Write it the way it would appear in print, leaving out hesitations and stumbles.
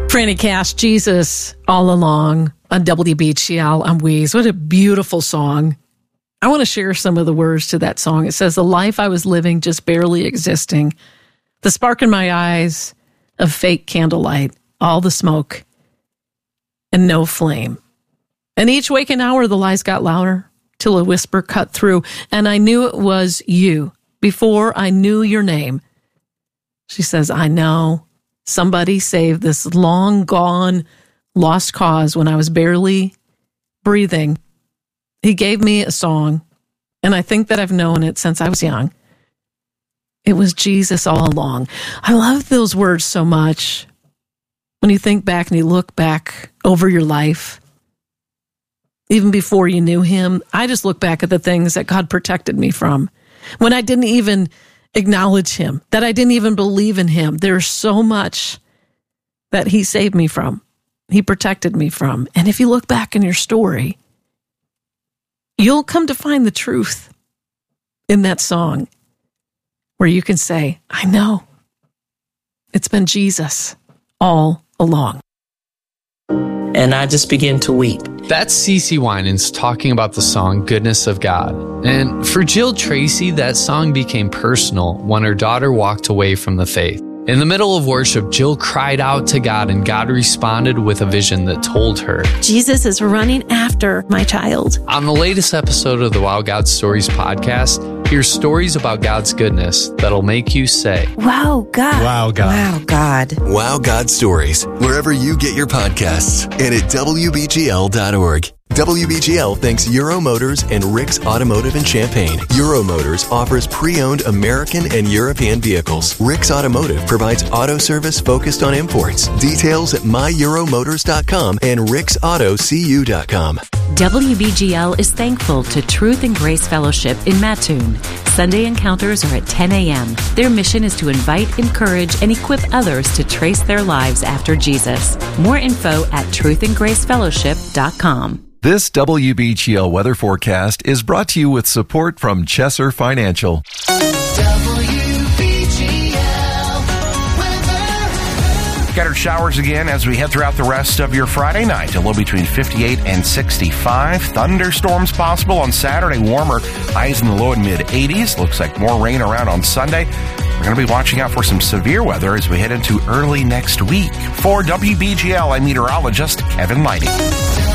Franny Cash, Jesus All Along on WBGL. I'm Weeze. What a beautiful song. I want to share some of the words to that song. It says, the life I was living just barely existing, the spark in my eyes of fake candlelight, all the smoke and no flame. And each waking hour, the lies got louder till a whisper cut through, and I knew it was you before I knew your name. She says, I know. Somebody saved this long gone, lost cause when I was barely breathing. He gave me a song, and I think that I've known it since I was young. It was Jesus all along. I love those words so much. When you think back and you look back over your life, even before you knew him, I just look back at the things that God protected me from. When I didn't even acknowledge him, that I didn't even believe in him. There's so much that he saved me from. He protected me from. And if you look back in your story, you'll come to find the truth in that song where you can say, I know. It's been Jesus all along. And I just began to weep. That's CeCe Winans talking about the song Goodness of God. And for Jill Tracy, that song became personal when her daughter walked away from the faith. In the middle of worship, Jill cried out to God, and God responded with a vision that told her, Jesus is running after my child. On the latest episode of the Wow God Stories podcast, hear stories about God's goodness that'll make you say, Wow, God. Wow, God. Wow, God. Wow God Stories, wherever you get your podcasts and at WBGL.org. WBGL thanks Euro Motors and Rick's Automotive in Champaign. Euro Motors offers pre-owned American and European vehicles. Rick's Automotive provides auto service focused on imports. Details at myEuroMotors.com and ricksautocu.com. WBGL is thankful to Truth and Grace Fellowship in Mattoon. Sunday encounters are at 10 a.m. Their mission is to invite, encourage, and equip others to trace their lives after Jesus. More info at truthandgracefellowship.com. This WBGL weather forecast is brought to you with support from Chesser Financial. Scattered showers again as we head throughout the rest of your Friday night. A low between 58 and 65. Thunderstorms possible on Saturday. Warmer highs in the low and mid 80s. Looks like more rain around on Sunday. We're going to be watching out for some severe weather as we head into early next week. For WBGL, I'm meteorologist Kevin Lighty.